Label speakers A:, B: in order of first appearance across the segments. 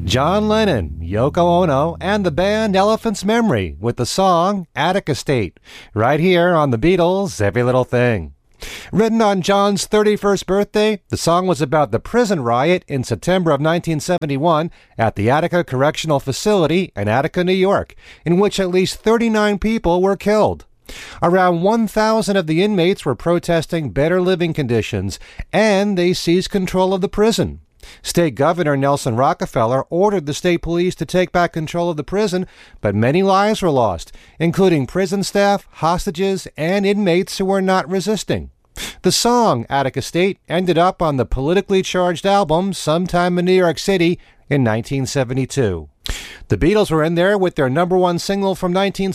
A: John Lennon, Yoko Ono, and the band Elephant's Memory with the song Attic Estate, right here on the Beatles' Every Little Thing. Written on John's 31st birthday, the song was about the prison riot in September of 1971 at the Attica Correctional Facility in Attica, New York, in which at least 39 people were killed. Around 1,000 of the inmates were protesting better living conditions, and they seized control of the prison. State Governor Nelson Rockefeller ordered the state police to take back control of the prison, but many lives were lost, including prison staff, hostages, and inmates who were not resisting. The song, Attic Estate, ended up on the politically charged album Sometime in New York City in 1972. The Beatles were in there with their number one single from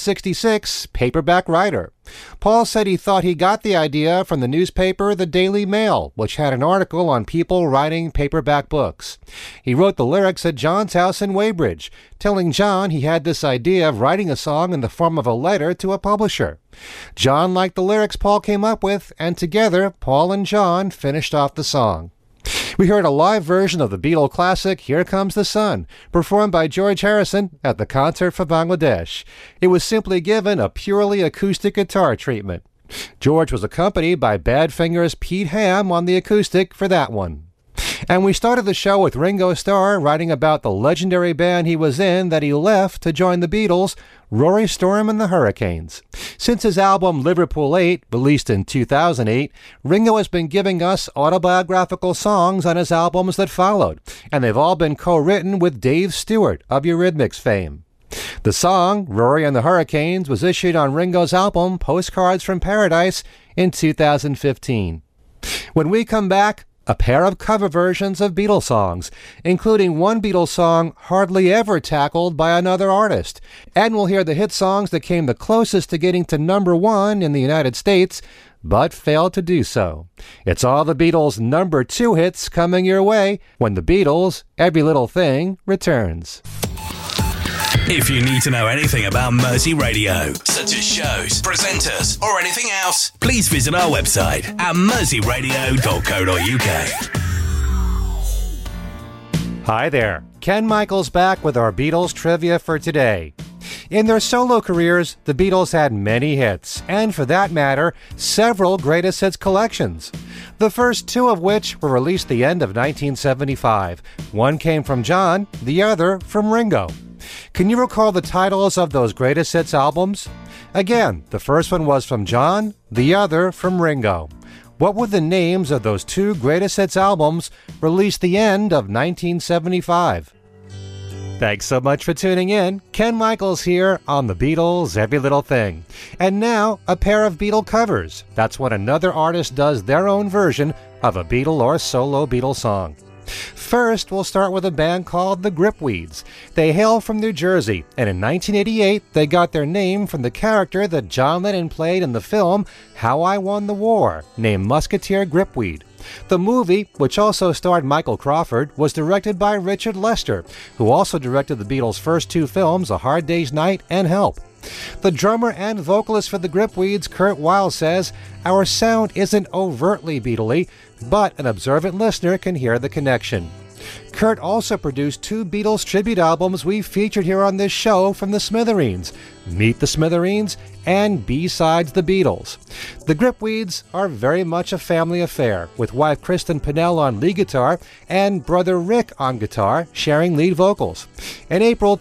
A: 1966, Paperback Writer. Paul said he thought he got the idea from the newspaper The Daily Mail, which had an article on people writing paperback books. He wrote the lyrics at John's house in Weybridge, telling John he had this idea of writing a song in the form of a letter to a publisher. John liked the lyrics Paul came up with, and together, Paul and John finished off the song. We heard a live version of the Beatle classic Here Comes the Sun, performed by George Harrison at the Concert for Bangladesh. It was simply given a purely acoustic guitar treatment. George was accompanied by Badfinger's Pete Ham on the acoustic for that one. And we started the show with Ringo Starr writing about the legendary band he was in that he left to join the Beatles, Rory Storm and the Hurricanes. Since his album Liverpool 8, released in 2008, Ringo has been giving us autobiographical songs on his albums that followed, and they've all been co-written with Dave Stewart of Eurythmics fame. The song, Rory and the Hurricanes, was issued on Ringo's album Postcards from Paradise in 2015. When we come back, a pair of cover versions of Beatles songs, including one Beatles song hardly ever tackled by another artist. And we'll hear the hit songs that came the closest to getting to number one in the United States, but failed to do so. It's all the Beatles' number 2 hits coming your way when the Beatles' Every Little Thing returns.
B: If you need to know anything about Mersey Radio, such as shows, presenters, or anything else, please visit our website at merseyradio.co.uk.
A: Hi there, Ken Michaels back with our Beatles trivia for today. In their solo careers, the Beatles had many hits, and for that matter, several greatest hits collections. The first 2 of which were released the end of 1975. One came from John, the other from Ringo. Can you recall the titles of those greatest hits albums? Again, the first one was from John, the other from Ringo. What were the names of those 2 greatest hits albums released the end of 1975? Thanks so much for tuning in. Ken Michaels here on the Beatles' Every Little Thing. And now, a pair of Beatle covers. That's when another artist does their own version of a Beatle or solo Beatle song. First, we'll start with a band called the Gripweeds. They hail from New Jersey, and in 1988, they got their name from the character that John Lennon played in the film How I Won the War, named Musketeer Gripweed. The movie, which also starred Michael Crawford, was directed by Richard Lester, who also directed the Beatles' first 2 films, A Hard Day's Night and Help. The drummer and vocalist for the Gripweeds, Kurt Weill, says, "Our sound isn't overtly Beatle-y, but an observant listener can hear the connection." Kurt also produced 2 Beatles tribute albums we've featured here on this show from the Smithereens, Meet the Smithereens and B-Sides the Beatles. The Gripweeds are very much a family affair, with wife Kristen Pinnell on lead guitar and brother Rick on guitar, sharing lead vocals. In April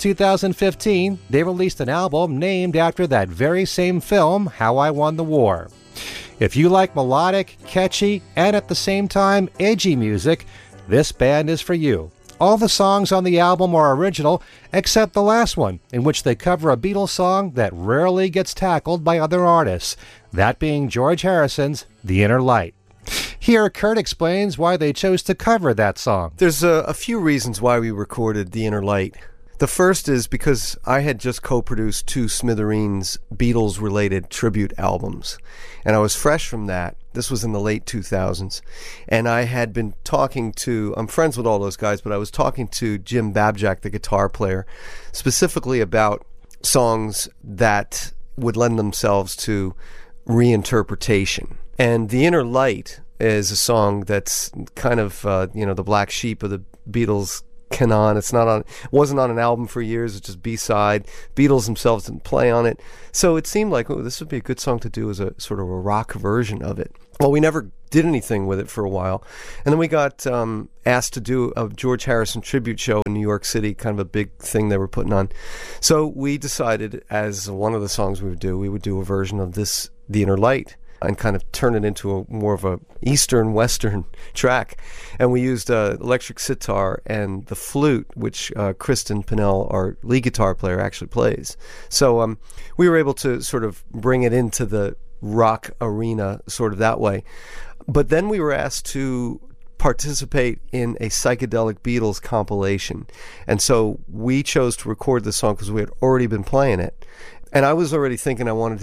A: 2015, they released an album named after that very same film, How I Won the War. If you like melodic, catchy, and at the same time edgy music, this band is for you. All the songs on the album are original, except the last one, in which they cover a Beatles song that rarely gets tackled by other artists, that being George Harrison's The Inner Light. Here, Kurt explains why they chose to cover that song.
C: There's a few reasons why we recorded The Inner Light. The first is because I had just co-produced 2 Smithereens Beatles-related tribute albums, and I was fresh from that. This was in the late 2000s, and I had been talking to, I'm friends with all those guys, but I was talking to Jim Babjack, the guitar player, specifically about songs that would lend themselves to reinterpretation. And The Inner Light is a song that's kind of, the black sheep of the Beatles canon. It wasn't on an album for years. It's just B-side. Beatles themselves didn't play on it. So it seemed like, oh, this would be a good song to do as a sort of a rock version of it. Well, we never did anything with it for a while. And then we got asked to do a George Harrison tribute show in New York City, kind of a big thing they were putting on. So we decided, as one of the songs we would do a version of this, The Inner Light, and kind of turn it into more of a Eastern-Western track. And we used electric sitar and the flute, which Kristen Pinnell, our lead guitar player, actually plays. So we were able to sort of bring it into the rock arena sort of that way. But then we were asked to participate in a psychedelic Beatles compilation. And so we chose to record the song because we had already been playing it. And I was already thinking I wanted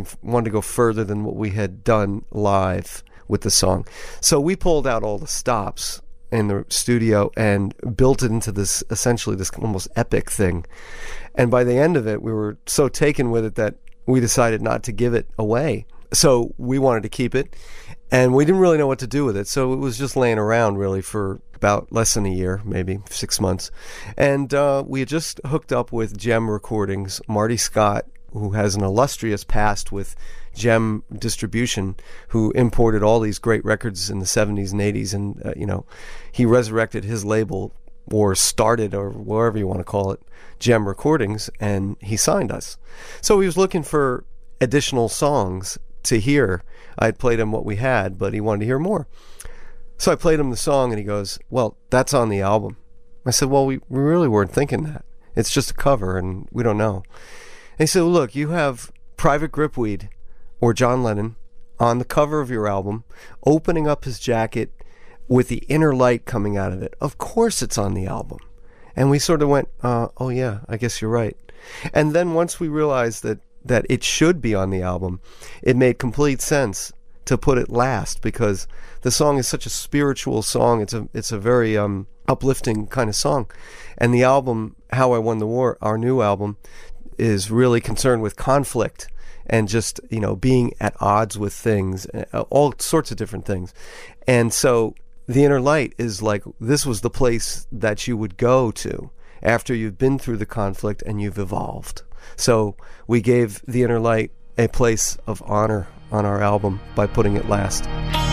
C: to go further than what we had done live with the song. So we pulled out all the stops in the studio and built it into this, essentially this almost epic thing. And by the end of it, we were so taken with it that we decided not to give it away. So we wanted to keep it, and we didn't really know what to do with it. So it was just laying around really for about less than a year, maybe 6 months. And we had just hooked up with Gem Recordings. Marty Scott, who has an illustrious past with Gem Distribution, who imported all these great records in the 70s and 80s. And, he resurrected his label, or started, or whatever you want to call it, Gem Recordings, and he signed us. So he was looking for additional songs to hear. I had played him what we had, but he wanted to hear more. So I played him the song, and he goes, well, that's on the album. I said, well, we really weren't thinking that. It's just a cover, and we don't know. And he said, well, look, you have Private Gripweed or John Lennon on the cover of your album, opening up his jacket with the inner light coming out of it. Of course it's on the album. And we sort of went, oh yeah, I guess you're right. And then once we realized that it should be on the album, it made complete sense to put it last, because the song is such a spiritual song. It's a very uplifting kind of song. And the album, How I Won the War, our new album, is really concerned with conflict and just, being at odds with things, all sorts of different things. And so The Inner Light is like, this was the place that you would go to after you've been through the conflict and you've evolved. So we gave The Inner Light a place of honor on our album by putting it last.